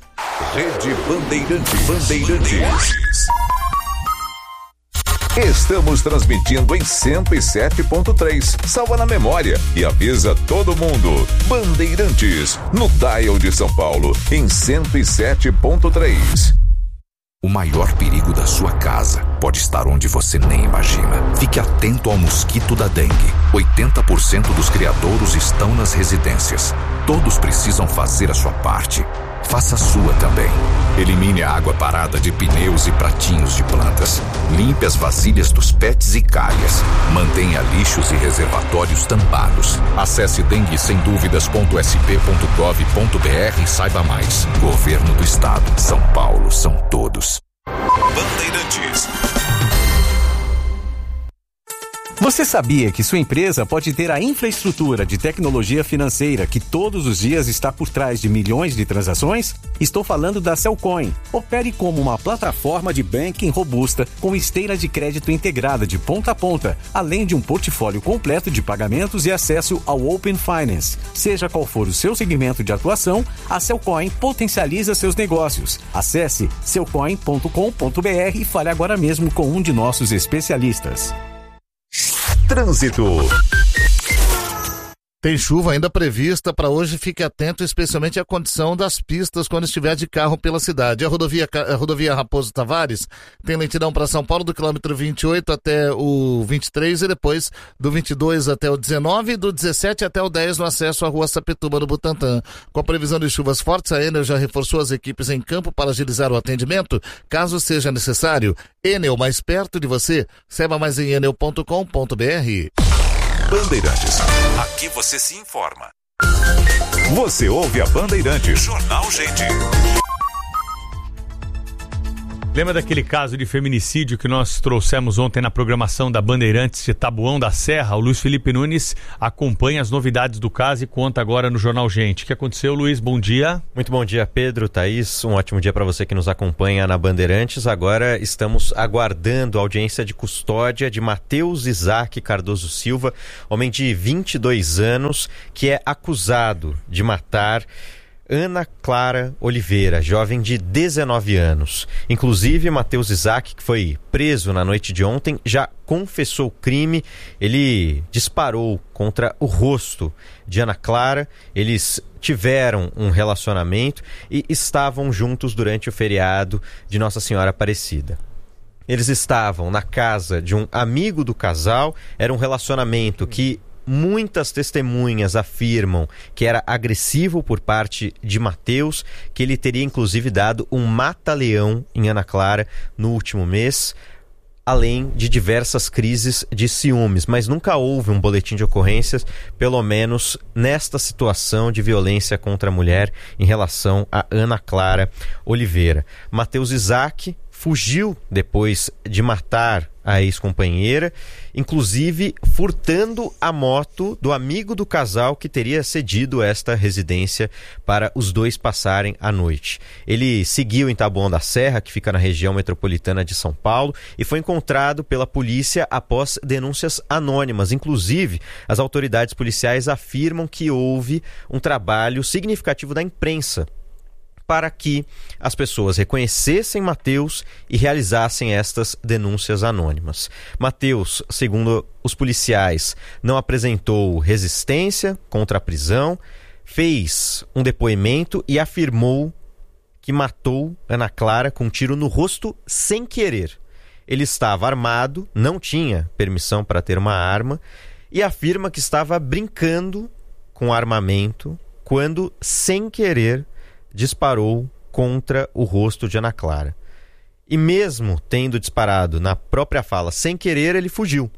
Rede Bandeirantes. Bandeirantes. Estamos transmitindo em cento e sete ponto três. Salva na memória e avisa todo mundo. Bandeirantes, no dial de São Paulo, em cento e sete ponto três. O maior perigo da sua casa pode estar onde você nem imagina. Fique atento ao mosquito da dengue. oitenta por cento dos criadouros estão nas residências. Todos precisam fazer a sua parte. Faça a sua também. Elimine a água parada de pneus e pratinhos de plantas. Limpe as vasilhas dos pets e calhas. Mantenha lixos e reservatórios tampados. Acesse dengue sem dúvidas ponto s p ponto gov ponto b r e saiba mais. Governo do Estado. São Paulo são todos. Bandeirantes. Você sabia que sua empresa pode ter a infraestrutura de tecnologia financeira que todos os dias está por trás de milhões de transações? Estou falando da Cellcoin. Opere como uma plataforma de banking robusta com esteira de crédito integrada de ponta a ponta, além de um portfólio completo de pagamentos e acesso ao Open Finance. Seja qual for o seu segmento de atuação, a Cellcoin potencializa seus negócios. Acesse cellcoin ponto com ponto b r e fale agora mesmo com um de nossos especialistas. Trânsito. Tem chuva ainda prevista para hoje, fique atento especialmente à condição das pistas quando estiver de carro pela cidade. A rodovia, a rodovia Raposo Tavares tem lentidão para São Paulo do quilômetro vinte e oito até o vinte e três e depois do vinte e dois até o dezenove e do dezessete até o dez no acesso à rua Sapituba do Butantã. Com a previsão de chuvas fortes, a Enel já reforçou as equipes em campo para agilizar o atendimento, caso seja necessário. Enel, mais perto de você. Saiba mais em enel ponto com ponto b r. Bandeirantes. Aqui você se informa. Você ouve a Bandeirantes. Jornal Gente. Lembra daquele caso de feminicídio que nós trouxemos ontem na programação da Bandeirantes de Taboão da Serra? O Luiz Felipe Nunes acompanha as novidades do caso e conta agora no Jornal Gente. O que aconteceu, Luiz? Bom dia. Muito bom dia, Pedro, Thaís. Um ótimo dia para você que nos acompanha na Bandeirantes. Agora estamos aguardando a audiência de custódia de Matheus Isaac Cardoso Silva, homem de vinte e dois anos, que é acusado de matar Ana Clara Oliveira, jovem de dezenove anos. Inclusive, Matheus Isaac, que foi preso na noite de ontem, já confessou o crime. Ele disparou contra o rosto de Ana Clara. Eles tiveram um relacionamento e estavam juntos durante o feriado de Nossa Senhora Aparecida. Eles estavam na casa de um amigo do casal. Era um relacionamento que muitas testemunhas afirmam que era agressivo por parte de Matheus, que ele teria inclusive dado um mata-leão em Ana Clara no último mês, além de diversas crises de ciúmes, mas nunca houve um boletim de ocorrências, pelo menos nesta situação de violência contra a mulher em relação a Ana Clara Oliveira. Matheus Isaac fugiu depois de matar a ex-companheira, inclusive furtando a moto do amigo do casal que teria cedido esta residência para os dois passarem a noite. Ele seguiu em Taboão da Serra, que fica na região metropolitana de São Paulo, e foi encontrado pela polícia após denúncias anônimas. Inclusive, as autoridades policiais afirmam que houve um trabalho significativo da imprensa para que as pessoas reconhecessem Matheus e realizassem estas denúncias anônimas. Matheus, segundo os policiais, não apresentou resistência contra a prisão, fez um depoimento e afirmou que matou Ana Clara com um tiro no rosto sem querer. Ele estava armado, não tinha permissão para ter uma arma e afirma que estava brincando com armamento quando, sem querer, disparou contra o rosto de Ana Clara. E mesmo tendo disparado na própria fala sem querer, ele fugiu,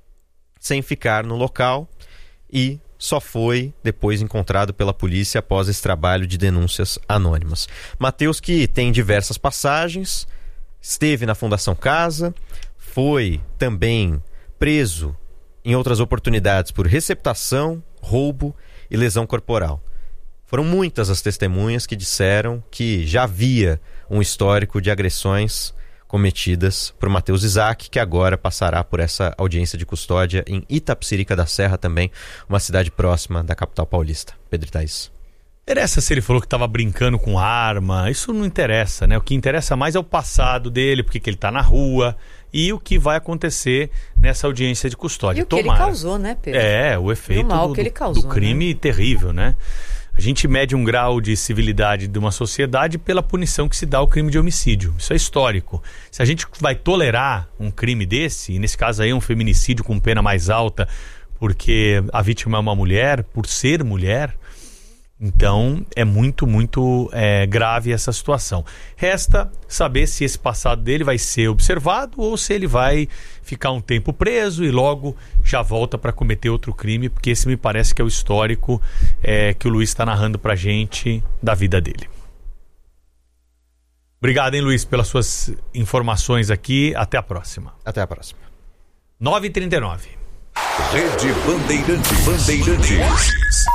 sem ficar no local, e só foi depois encontrado pela polícia após esse trabalho de denúncias anônimas. Matheus, que tem diversas passagens, esteve na Fundação Casa, foi também preso em outras oportunidades por receptação, roubo e lesão corporal. Foram muitas as testemunhas que disseram que já havia um histórico de agressões cometidas por Matheus Isaac, que agora passará por essa audiência de custódia em Itapecerica da Serra, também uma cidade próxima da capital paulista. Pedro e Thaís. Interessa se ele falou que estava brincando com arma, isso não interessa, né? O que interessa mais é o passado dele, porque que ele está na rua e o que vai acontecer nessa audiência de custódia. E o que Tomara. ele causou, né, Pedro? É, o efeito o mal do, que ele causou, do crime, né? Terrível, né? A gente mede um grau de civilidade de uma sociedade pela punição que se dá ao crime de homicídio. Isso é histórico. Se a gente vai tolerar um crime desse, e nesse caso aí um feminicídio com pena mais alta, porque a vítima é uma mulher, por ser mulher, então é muito, muito é, grave essa situação. Resta saber se esse passado dele vai ser observado ou se ele vai ficar um tempo preso e logo já volta para cometer outro crime, porque esse me parece que é o histórico é, que o Luiz está narrando para a gente da vida dele. Obrigado, hein, Luiz, pelas suas informações aqui. Até a próxima. Até a próxima. nove e trinta e nove. Rede Bandeirantes. Bandeirantes.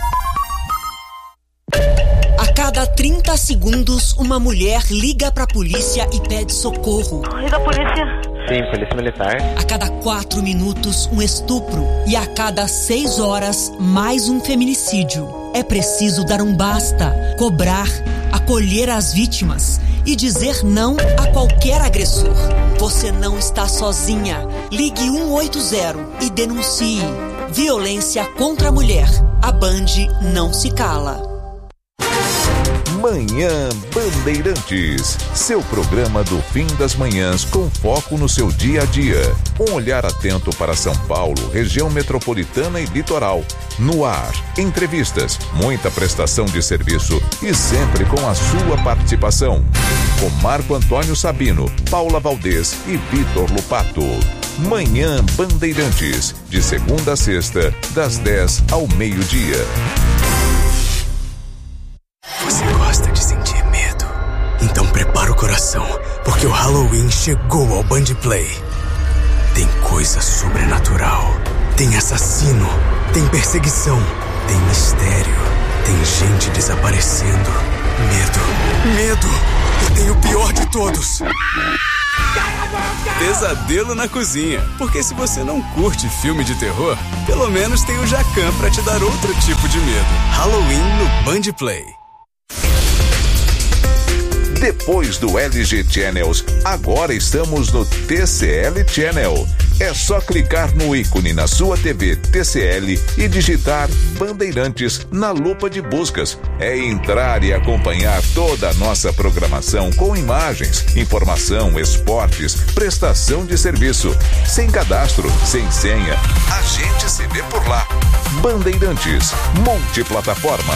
A cada trinta segundos, uma mulher liga pra polícia e pede socorro. E da polícia? Sim, polícia militar. A cada quatro minutos, um estupro. E a cada seis horas, mais um feminicídio. É preciso dar um basta, cobrar, acolher as vítimas e dizer não a qualquer agressor. Você não está sozinha. Ligue um oito zero e denuncie. Violência contra a mulher. A Band não se cala. Manhã Bandeirantes, seu programa do fim das manhãs com foco no seu dia a dia. Um olhar atento para São Paulo, região metropolitana e litoral. No ar, entrevistas, muita prestação de serviço e sempre com a sua participação. Com Marco Antônio Sabino, Paula Valdez e Vitor Lupato. Manhã Bandeirantes, de segunda a sexta, das dez ao meio-dia. Você gosta de sentir medo? Então prepara o coração, porque o Halloween chegou ao Band Play. Tem coisa sobrenatural, tem assassino, tem perseguição, tem mistério, tem gente desaparecendo. Medo, medo, e tem o pior de todos. Pesadelo na cozinha, porque se você não curte filme de terror, pelo menos tem o Jacan pra te dar outro tipo de medo. Halloween no Band Play. Depois do L G Channels, agora estamos no T C L Channel. É só clicar no ícone na sua T V T C L e digitar Bandeirantes na lupa de buscas. É entrar e acompanhar toda a nossa programação com imagens, informação, esportes, prestação de serviço. Sem cadastro, sem senha. A gente se vê por lá. Bandeirantes, multiplataforma.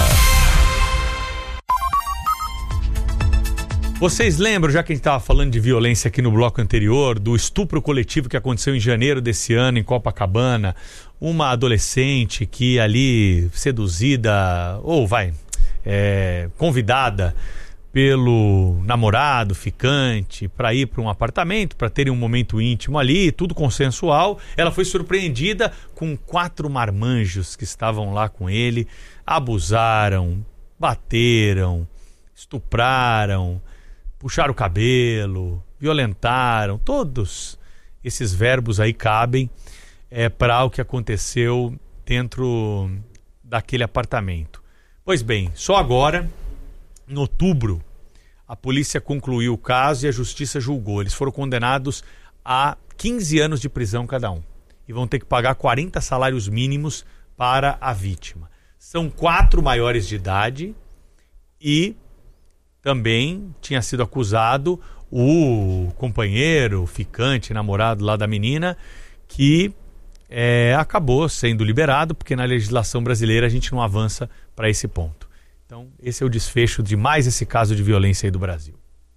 Vocês lembram, já que a gente estava falando de violência aqui no bloco anterior, do estupro coletivo que aconteceu em janeiro desse ano em Copacabana? Uma adolescente que ali, seduzida, ou vai, é, convidada pelo namorado, ficante, para ir para um apartamento, para terem um momento íntimo ali, tudo consensual. Ela foi surpreendida com quatro marmanjos que estavam lá com ele, abusaram, bateram, estupraram, puxaram o cabelo, violentaram, todos esses verbos aí cabem é, para o que aconteceu dentro daquele apartamento. Pois bem, só agora, em outubro, a polícia concluiu o caso e a justiça julgou. Eles foram condenados a quinze anos de prisão cada um e vão ter que pagar quarenta salários mínimos para a vítima. São quatro maiores de idade e também tinha sido acusado o companheiro, ficante, namorado lá da menina, que é, acabou sendo liberado, porque na legislação brasileira a gente não avança para esse ponto. Então, esse é o desfecho de mais esse caso de violência aí do Brasil.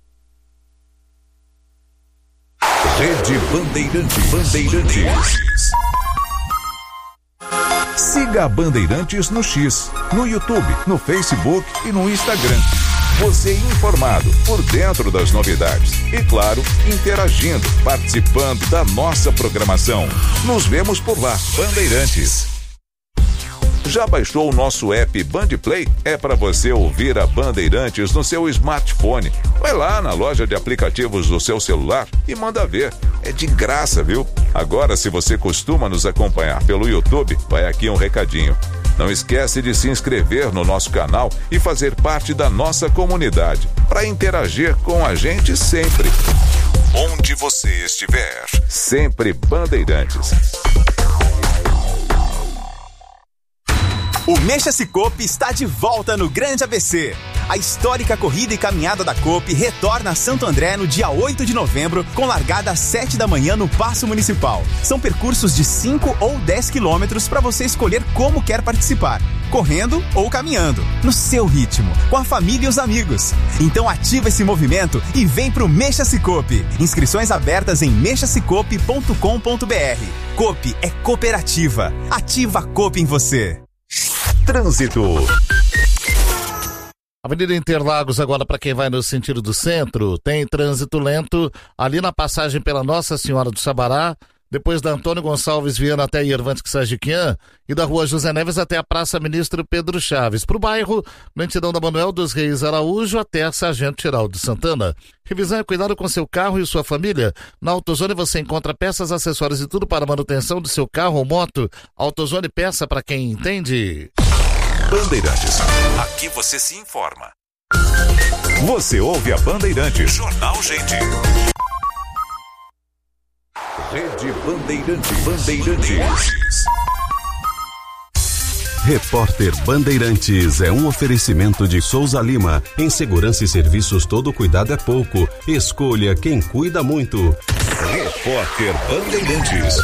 Rede Bandeirantes. Bandeirantes. Siga a Bandeirantes no X, no YouTube, no Facebook e no Instagram. Você informado, por dentro das novidades e, claro, interagindo, participando da nossa programação. Nos vemos por lá, Bandeirantes. Já baixou o nosso app Bandplay? É para você ouvir a Bandeirantes no seu smartphone. Vai lá na loja de aplicativos do seu celular e manda ver. É de graça, viu? Agora, se você costuma nos acompanhar pelo YouTube, vai aqui um recadinho. Não esquece de se inscrever no nosso canal e fazer parte da nossa comunidade, para interagir com a gente sempre. Onde você estiver, sempre Bandeirantes. O Mexa-se Coop está de volta no Grande A B C. A histórica corrida e caminhada da Coop retorna a Santo André no dia oito de novembro, com largada às sete da manhã no Paço Municipal. São percursos de cinco ou dez quilômetros para você escolher como quer participar, correndo ou caminhando, no seu ritmo, com a família e os amigos. Então ativa esse movimento e vem pro Mexa-se Coop. Inscrições abertas em mexa se coop ponto com ponto b r. Coop é cooperativa. Ativa a Coop em você. Trânsito. Avenida Interlagos, agora para quem vai no sentido do centro, tem trânsito lento ali na passagem pela Nossa Senhora do Sabará, depois da Antônio Gonçalves Viana até Irvantes Sajiquian e da Rua José Neves até a Praça Ministro Pedro Chaves. Para o bairro, lentidão da Manuel dos Reis Araújo até a Sargento Geraldo Santana. Revisão e cuidado com seu carro e sua família. Na AutoZone você encontra peças, acessórios e tudo para a manutenção do seu carro ou moto. AutoZone, peça para quem entende. Bandeirantes. Aqui você se informa. Você ouve a Bandeirantes. Jornal Gente. Rede Bandeirantes. Bandeirantes. Repórter Bandeirantes é um oferecimento de Souza Lima. Em segurança e serviços, todo cuidado é pouco. Escolha quem cuida muito. Repórter Bandeirantes.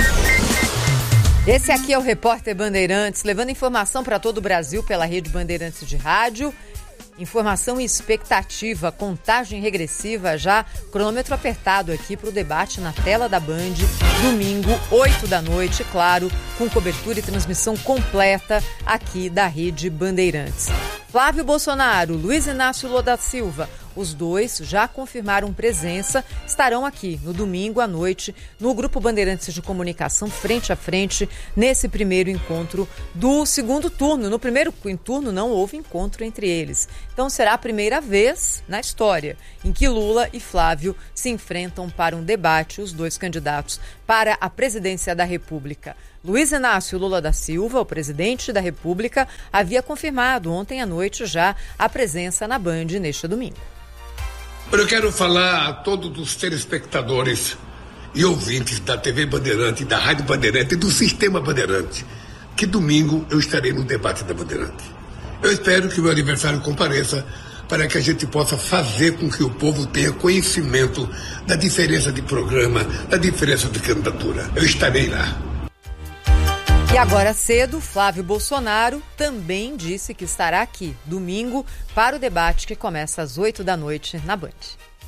Esse aqui é o Repórter Bandeirantes, levando informação para todo o Brasil pela Rede Bandeirantes de Rádio. Informação e expectativa, contagem regressiva já, cronômetro apertado aqui para o debate na tela da Band, domingo, oito da noite, claro, com cobertura e transmissão completa aqui da Rede Bandeirantes. Flávio Bolsonaro, Luiz Inácio Lula da Silva, os dois já confirmaram presença, estarão aqui no domingo à noite no Grupo Bandeirantes de Comunicação, frente a frente, nesse primeiro encontro do segundo turno. No primeiro turno não houve encontro entre eles. Então será a primeira vez na história em que Lula e Flávio se enfrentam para um debate, os dois candidatos para a presidência da República. Luiz Inácio Lula da Silva, o presidente da República, havia confirmado ontem à noite já a presença na Band neste domingo. Eu quero falar a todos os telespectadores e ouvintes da T V Bandeirante, da Rádio Bandeirante e do Sistema Bandeirante, que domingo eu estarei no debate da Bandeirante. Eu espero que o meu aniversário compareça para que a gente possa fazer com que o povo tenha conhecimento da diferença de programa, da diferença de candidatura. Eu estarei lá. E agora cedo, Flávio Bolsonaro também disse que estará aqui, domingo, para o debate que começa às oito da noite na Band.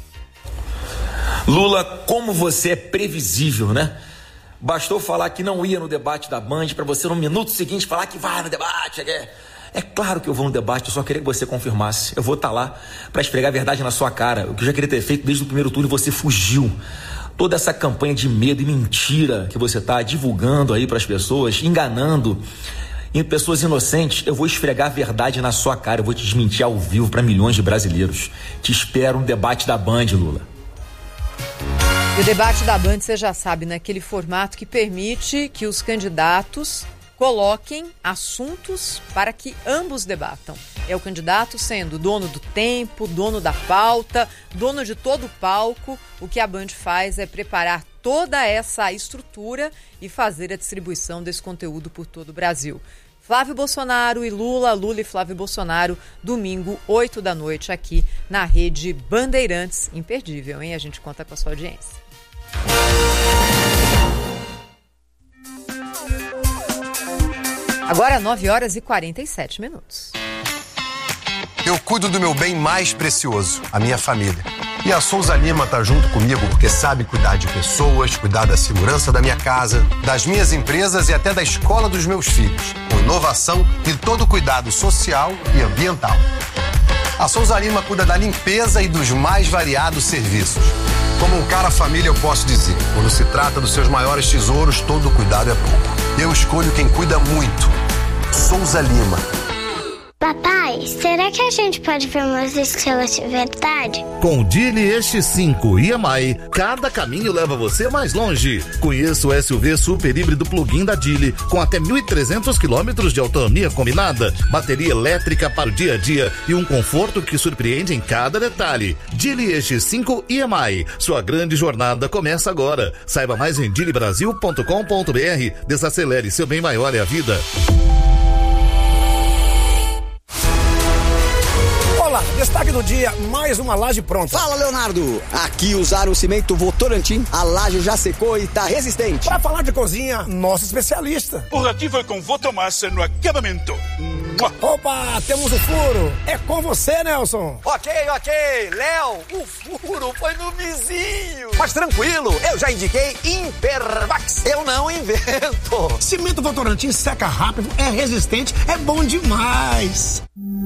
Lula, como você é previsível, né? Bastou falar que não ia no debate da Band para você no minuto seguinte falar que vai no debate. É, é claro que eu vou no debate, eu só queria que você confirmasse. Eu vou estar lá para esfregar a verdade na sua cara. O que eu já queria ter feito desde o primeiro turno e você fugiu. Toda essa campanha de medo e mentira que você está divulgando aí para as pessoas, enganando em pessoas inocentes, eu vou esfregar a verdade na sua cara, eu vou te desmentir ao vivo para milhões de brasileiros. Te espero no debate da Band, Lula. E o debate da Band, você já sabe, né? Aquele formato que permite que os candidatos coloquem assuntos para que ambos debatam. É o candidato sendo dono do tempo, dono da pauta, dono de todo o palco. O que a Band faz é preparar toda essa estrutura e fazer a distribuição desse conteúdo por todo o Brasil. Flávio Bolsonaro e Lula, Lula e Flávio Bolsonaro, domingo, oito da noite, aqui na Rede Bandeirantes. Imperdível, hein? A gente conta com a sua audiência. Agora, nove horas e quarenta e sete minutos. Eu cuido do meu bem mais precioso, a minha família. E a Souza Lima tá junto comigo porque sabe cuidar de pessoas, cuidar da segurança da minha casa, das minhas empresas e até da escola dos meus filhos, com inovação e todo o cuidado social e ambiental. A Souza Lima cuida da limpeza e dos mais variados serviços. Como um cara família, eu posso dizer, quando se trata dos seus maiores tesouros, todo cuidado é pouco. Eu escolho quem cuida muito. Souza Lima. Papai, será que a gente pode ver umas estrelas de verdade? Com o Dili X cinco e M I, cada caminho leva você mais longe. Conheça o S U V super híbrido plug-in da Dili, com até mil e trezentos quilômetros de autonomia combinada, bateria elétrica para o dia a dia e um conforto que surpreende em cada detalhe. Dili X cinco e M I, sua grande jornada começa agora. Saiba mais em dili brasil ponto com ponto b r. Desacelere, seu bem maior é a vida. Olá, destaque do dia, mais uma laje pronta. Fala, Leonardo. Aqui usaram o cimento Votorantim, a laje já secou e tá resistente. Para falar de cozinha, nosso especialista. O ratinho foi com Votomassa no acabamento. Opa, temos o furo. É com você, Nelson. Ok, ok. Léo, o furo foi no vizinho. Mas tranquilo, eu já indiquei Impervax. Eu não invento. Cimento Votorantim seca rápido, é resistente, é bom demais.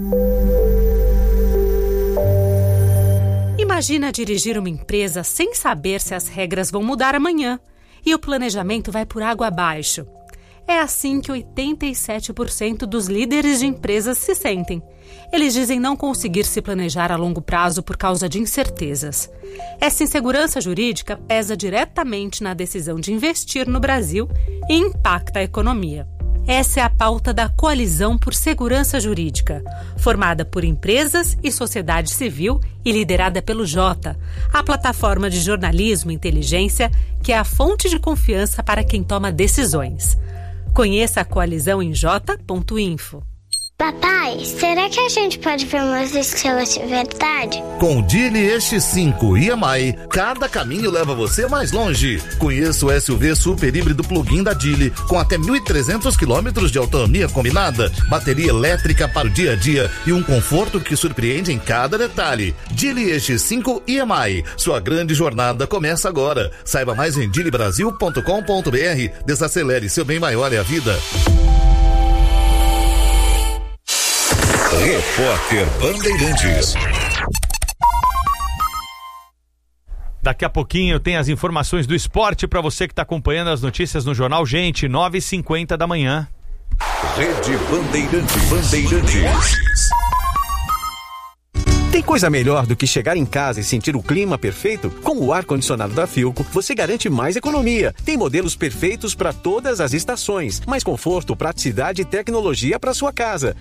Imagina dirigir uma empresa sem saber se as regras vão mudar amanhã e o planejamento vai por água abaixo. É assim que oitenta e sete por cento dos líderes de empresas se sentem. Eles dizem não conseguir se planejar a longo prazo por causa de incertezas. Essa insegurança jurídica pesa diretamente na decisão de investir no Brasil e impacta a economia. Essa é a pauta da Coalizão por Segurança Jurídica, formada por empresas e sociedade civil e liderada pelo Jota, a plataforma de jornalismo e inteligência que é a fonte de confiança para quem toma decisões. Conheça a coalizão em j ponto info. Papai, será que a gente pode ver umas estrelas de verdade? Com o Dili X cinco e M I, cada caminho leva você mais longe. Conheça o S U V super híbrido plug-in da Dili, com até mil e trezentos quilômetros de autonomia combinada, bateria elétrica para o dia a dia e um conforto que surpreende em cada detalhe. Dili X cinco e M I, sua grande jornada começa agora. Saiba mais em dili brasil ponto com ponto b r. Desacelere, seu bem maior é a vida. Repórter Bandeirantes. Daqui a pouquinho tem as informações do esporte para você que está acompanhando as notícias no Jornal Gente, nove e cinquenta da manhã. Rede Bandeirantes. Bandeirantes. Tem coisa melhor do que chegar em casa e sentir o clima perfeito? Com o ar-condicionado da Philco, você garante mais economia. Tem modelos perfeitos para todas as estações, mais conforto, praticidade e tecnologia para sua casa.